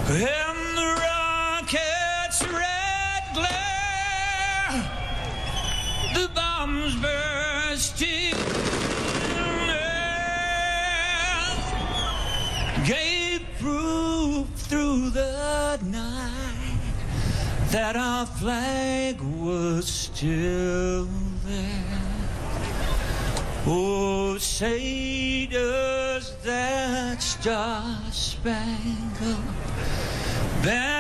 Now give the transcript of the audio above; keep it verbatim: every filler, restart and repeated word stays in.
And the rocket's red glare, the bombs bursting gave proof through the night that our flag was still there. Oh, say does that star-spangled banner